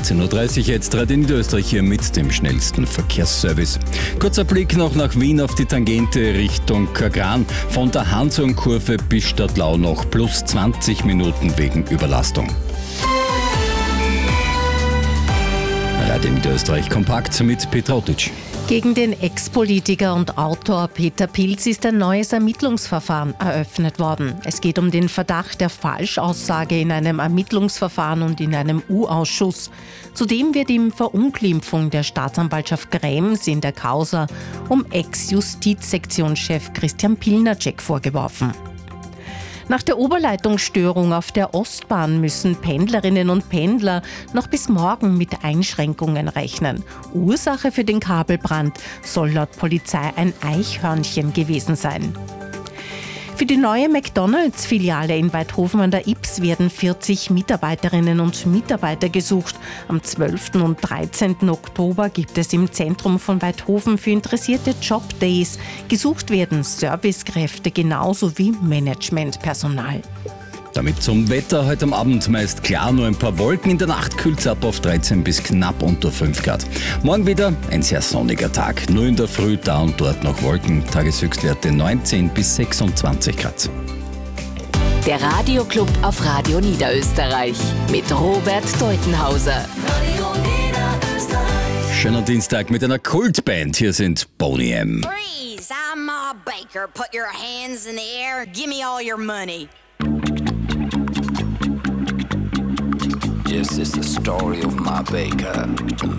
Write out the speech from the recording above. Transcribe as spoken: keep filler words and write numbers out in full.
achtzehn Uhr dreißig jetzt Radio Niederösterreich hier mit dem schnellsten Verkehrsservice. Kurzer Blick noch nach Wien auf die Tangente Richtung Kagran. Von der Handzornkurve bis Stadtlau noch plus zwanzig Minuten wegen Überlastung. Radio Niederösterreich kompakt mit Petra Otic. Gegen den Ex-Politiker und Autor Peter Pilz ist ein neues Ermittlungsverfahren eröffnet worden. Es geht um den Verdacht der Falschaussage in einem Ermittlungsverfahren und in einem U-Ausschuss. Zudem wird ihm Verunglimpfung der Staatsanwaltschaft Krems in der Causa um Ex-Justizsektionschef Christian Pilnacek vorgeworfen. Nach der Oberleitungsstörung auf der Ostbahn müssen Pendlerinnen und Pendler noch bis morgen mit Einschränkungen rechnen. Ursache für den Kabelbrand soll laut Polizei ein Eichhörnchen gewesen sein. Für die neue McDonalds-Filiale in Waidhofen an der Ybbs werden vierzig Mitarbeiterinnen und Mitarbeiter gesucht. Am zwölften und dreizehnten Oktober gibt es im Zentrum von Waidhofen für interessierte Jobdays. Gesucht werden Servicekräfte genauso wie Managementpersonal. Damit zum Wetter. Heute am Abend meist klar, nur ein paar Wolken. In der Nacht kühlt es ab auf dreizehn bis knapp unter fünf Grad. Morgen wieder ein sehr sonniger Tag. Nur in der Früh da und dort noch Wolken. Tageshöchstwerte neunzehn bis sechsundzwanzig Grad. Der Radioclub auf Radio Niederösterreich mit Robert Deutenhauser. Radio Niederösterreich. Schöner Dienstag mit einer Kultband. Hier sind Boney M. Freeze, I'm Ma Baker. Put your hands in the air. Give me all your money. This is the story of Ma Baker.